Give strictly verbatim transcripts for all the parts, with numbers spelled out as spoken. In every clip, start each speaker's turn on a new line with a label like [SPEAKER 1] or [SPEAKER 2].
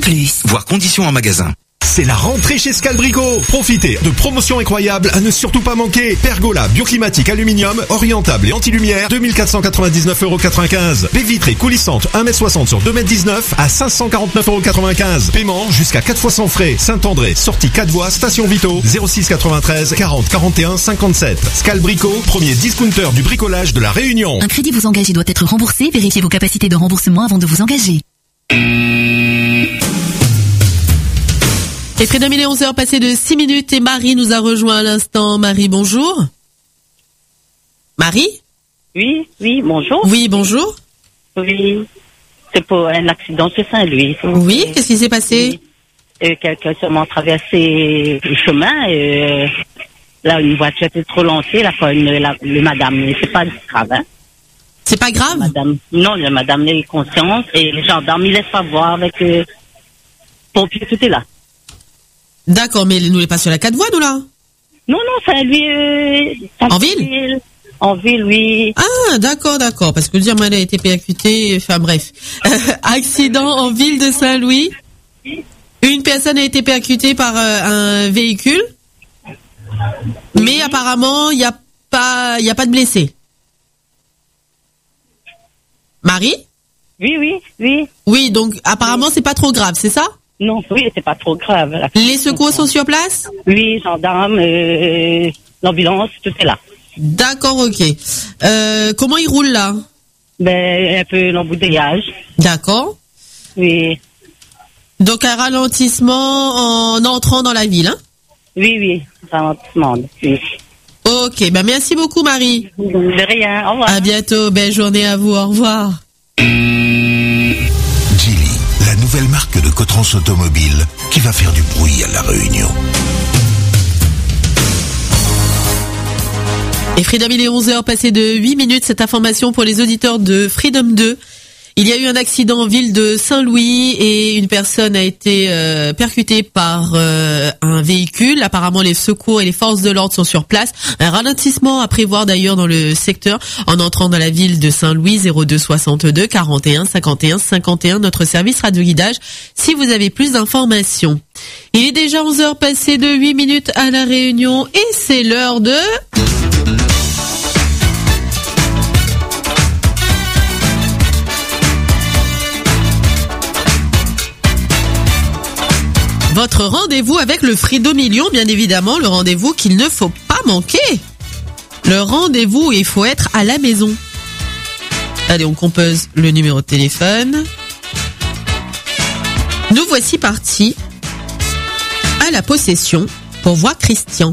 [SPEAKER 1] plus.
[SPEAKER 2] Voir conditions en magasin.
[SPEAKER 3] C'est la rentrée chez Scalbrico. Profitez de promotions incroyables à ne surtout pas manquer. Pergola, bioclimatique, aluminium, orientable et anti-lumière, deux mille quatre cent quatre-vingt-dix-neuf euros quatre-vingt-quinze. Baie vitrée coulissante, un mètre soixante sur deux mètres dix-neuf à cinq cent quarante-neuf euros quatre-vingt-quinze. Paiement jusqu'à quatre fois sans frais. Saint-André, sortie quatre voies, station Vito, zéro six quatre-vingt-treize quarante quarante et un cinquante-sept. Scalbrico, premier discounter du bricolage de la Réunion.
[SPEAKER 1] Un crédit vous engage et doit être remboursé. Vérifiez vos capacités de remboursement avant de vous engager.
[SPEAKER 4] Et Freedom, il est onze heures passées de six minutes et Marie nous a rejoint à l'instant. Marie, bonjour. Marie?
[SPEAKER 5] Oui, oui, bonjour.
[SPEAKER 4] Oui, bonjour.
[SPEAKER 5] Oui, c'est pour un accident sur Saint-Louis.
[SPEAKER 4] Oui, qu'est-ce qui s'est passé?
[SPEAKER 5] Oui. Euh, quelqu'un a sûrement traversé le chemin et euh, là, une voiture était trop lancée, là, quand une, la, le madame, c'est pas grave, hein.
[SPEAKER 4] C'est pas grave?
[SPEAKER 5] Madame, non, la madame est consciente et les gendarmes, ils laissent pas voir avec euh, pompiers, tout est là.
[SPEAKER 4] D'accord, mais nous, on n'est pas sur la quatre voies, nous, là?
[SPEAKER 5] Non, non, Saint-Louis... Euh,
[SPEAKER 4] en ville?
[SPEAKER 5] En ville, oui.
[SPEAKER 4] Ah, d'accord, d'accord. Parce que dire, moi, elle a été percutée, enfin bref. Accident en ville de Saint-Louis. Une personne a été percutée par euh, un véhicule. Mais apparemment, il n'y a pas, il y a pas de blessés. Marie?
[SPEAKER 5] Oui, oui, oui.
[SPEAKER 4] Oui, donc apparemment, c'est pas trop grave, c'est ça?
[SPEAKER 5] Non, oui, c'est pas trop grave. Là.
[SPEAKER 4] Les secours sont sur place?
[SPEAKER 5] Oui, gendarmes, euh, l'ambulance, tout est là.
[SPEAKER 4] D'accord, ok. Euh, comment il roule là?
[SPEAKER 5] Ben, un peu l'embouteillage.
[SPEAKER 4] D'accord.
[SPEAKER 5] Oui.
[SPEAKER 4] Donc un ralentissement en entrant dans la ville, hein?
[SPEAKER 5] Oui, oui, ralentissement, oui.
[SPEAKER 4] Ok, ben merci beaucoup Marie.
[SPEAKER 5] De rien, au revoir.
[SPEAKER 4] À bientôt, belle journée à vous, au revoir.
[SPEAKER 6] Geely, la nouvelle marque de Cotrans Automobile qui va faire du bruit à La Réunion.
[SPEAKER 4] Et Freedom, il est onze heures passées de huit minutes. Cette information pour les auditeurs de Freedom deux. Il y a eu un accident en ville de Saint-Louis et une personne a été euh, percutée par euh, un véhicule. Apparemment, les secours et les forces de l'ordre sont sur place. Un ralentissement à prévoir d'ailleurs dans le secteur en entrant dans la ville de Saint-Louis. Zéro deux soixante-deux quarante et un cinquante et un cinquante et un, notre service radio guidage, si vous avez plus d'informations. Il est déjà onze heures passées de huit minutes à La Réunion et c'est l'heure de... Votre rendez-vous avec le Freedom Million, bien évidemment, le rendez-vous qu'il ne faut pas manquer. Le rendez-vous où il faut être à la maison. Allez, on compose le numéro de téléphone. Nous voici partis à la possession pour voir Christian.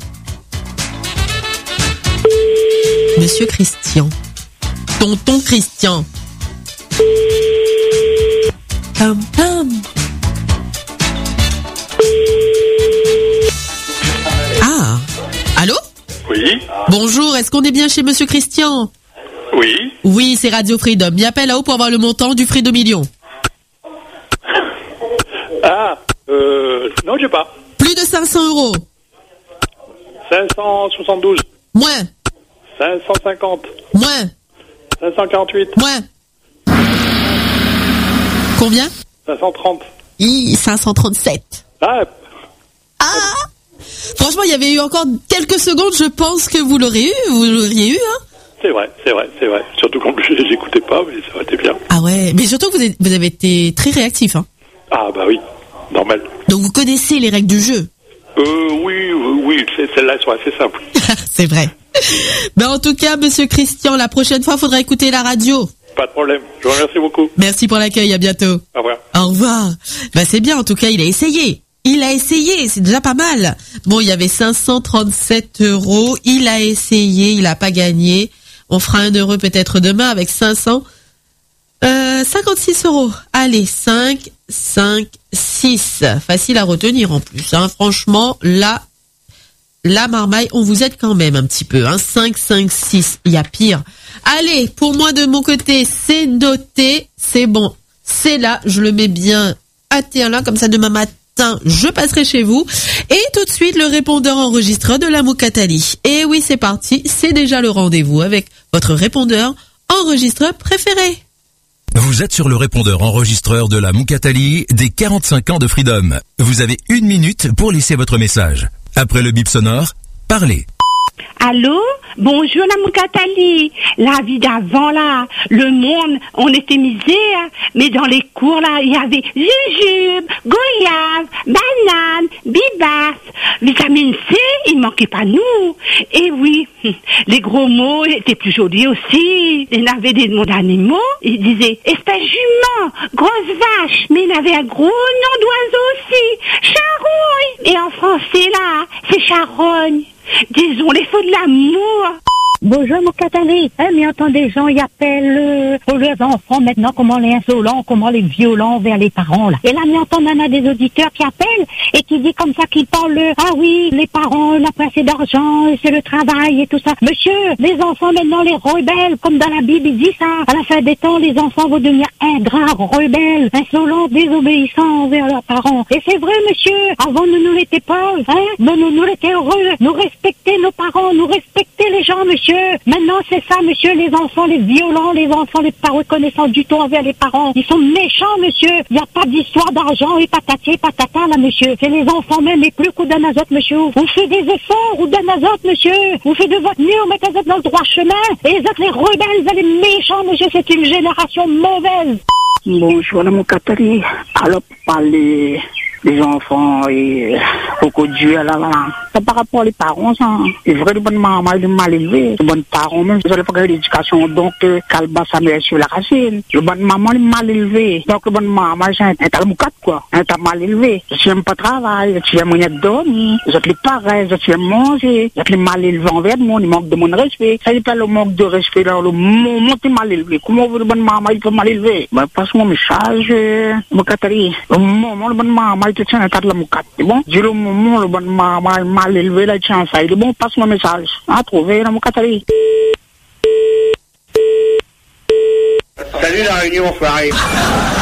[SPEAKER 4] Monsieur Christian. Tonton Christian. Pam pam. Ah, allô?
[SPEAKER 7] Oui.
[SPEAKER 4] Bonjour, est-ce qu'on est bien chez Monsieur Christian?
[SPEAKER 7] Oui.
[SPEAKER 4] Oui, c'est Radio Freedom. Il appelle là-haut pour avoir le montant du Freedom Million.
[SPEAKER 7] Ah, euh, non, j'ai pas.
[SPEAKER 4] Plus de cinq cents euros.
[SPEAKER 7] cinq cent soixante-douze.
[SPEAKER 4] Moins.
[SPEAKER 7] cinq cent cinquante.
[SPEAKER 4] Moins.
[SPEAKER 7] cinq cent quarante-huit.
[SPEAKER 4] Moins. Combien?
[SPEAKER 7] cinq cent trente.
[SPEAKER 4] Hi, cinq cent trente-sept.
[SPEAKER 7] Ah.
[SPEAKER 4] Ah. Franchement, il y avait eu encore quelques secondes, je pense que vous l'aurez eu, vous l'auriez eu, hein.
[SPEAKER 7] C'est vrai, c'est vrai, c'est vrai. Surtout qu'en plus, j'écoutais pas, mais ça aurait été bien.
[SPEAKER 4] Ah ouais, mais surtout que vous avez, vous avez été très réactif, hein.
[SPEAKER 7] Ah bah oui, normal.
[SPEAKER 4] Donc vous connaissez les règles du jeu.
[SPEAKER 7] Euh, oui, oui, celles-là sont assez simples.
[SPEAKER 4] C'est vrai. Ben en tout cas, Monsieur Christian, la prochaine fois, faudra écouter la radio.
[SPEAKER 7] Pas de problème. Je vous remercie beaucoup.
[SPEAKER 4] Merci pour l'accueil, à bientôt.
[SPEAKER 7] Au revoir.
[SPEAKER 4] Au revoir. Ben c'est bien, en tout cas, il a essayé. Il a essayé, c'est déjà pas mal. Bon, il y avait cinq cent trente-sept euros. Il a essayé, il a pas gagné. On fera un heureux peut-être demain avec cinq cents cinquante-six euros. Allez, cinq, cinq, six. Facile à retenir en plus, hein. Franchement, là, la marmaille, on vous aide quand même un petit peu, hein. cinq, cinq, six. Il y a pire. Allez, pour moi de mon côté, c'est noté. C'est bon. C'est là. Je le mets bien à terre là, comme ça demain matin. Je passerai chez vous. Et tout de suite, le répondeur enregistreur de la Moukatali. Et oui, c'est parti. C'est déjà le rendez-vous avec votre répondeur enregistreur préféré.
[SPEAKER 2] Vous êtes sur le répondeur enregistreur de la Moukatali des quarante-cinq ans de Freedom. Vous avez une minute pour laisser votre message. Après le bip sonore, parlez.
[SPEAKER 8] Allô? Bonjour la Moukatali. La vie d'avant là, le monde, on était misère, mais dans les cours là, il y avait jujube, goyave, banane, bibas, vitamine C, il ne manquait pas nous. Et oui, les gros mots étaient plus jolis aussi. Il y avait des noms d'animaux, ils disaient espèce jument, grosse vache, mais il y avait un gros nom d'oiseau aussi, charogne. Et en français là, c'est charogne. Disons les feux de l'amour.
[SPEAKER 9] Bonjour Moukatali. Eh, mais entend des gens, ils appellent euh, les enfants maintenant, comment les insolents, comment les violents vers les parents là. Et là, mais entend, on a des auditeurs qui appellent et qui disent comme ça, qui parlent, ah oui, les parents, on a pas assez d'argent, c'est le travail et tout ça. Monsieur, les enfants maintenant, les rebelles, comme dans la Bible, il dit ça. À la fin des temps, les enfants vont devenir ingrats, rebelles, insolents, désobéissants envers leurs parents. Et c'est vrai, monsieur, avant nous nous l'étions pas, hein, mais nous nous l'étions heureux, nous respecter nos parents, nous respecter les gens, monsieur. Maintenant, c'est ça, monsieur, les enfants, les violents, les enfants, les pas reconnaissants du tout envers les parents. Ils sont méchants, monsieur. Il n'y a pas d'histoire d'argent et patati et patata, là, monsieur. C'est les enfants même et plus qu'au d'un azote, monsieur. Vous faites des efforts ou d'un azote, monsieur. Vous faites de votre mieux, on met les autres dans le droit chemin. Et les autres, les rebelles, les méchants, monsieur, c'est une génération mauvaise.
[SPEAKER 10] Bonjour, la Moukatali. Alors, parler des enfants et beaucoup de Dieu, là, là. Ça, par rapport aux parents, ça, c'est vrai, les bonnes mamans, ils sont mal élevés. Les bonnes parents, même, ils ont pas l'éducation, donc, calba, ça met sur la racine. Les bonnes mamans, ils sont mal élevés. Donc, les bonnes mamans, c'est un tas de moukat, quoi. Un tas mal élevé. Je n'aime pas travail, je n'aime rien dormir, je n'aime pas pareil, je n'aime manger, je n'aime mal élevé envers le monde, il manque de mon respect. Ça, il pas le manque de respect, là, le monde est mal élevé. Comment vous, les bonnes mamans, ils sont mal élevés? Ben, passe mon message, Moukatali. Le moment, les bonnes mamans, ils tiennent un tas de la moukat. C'est bon? Dis le moment, le bonne maman, mal élevé, là, tiens, ça. Il est bon, passe mon message. À trouver, la Moukatali.
[SPEAKER 11] Salut la Réunion, frère.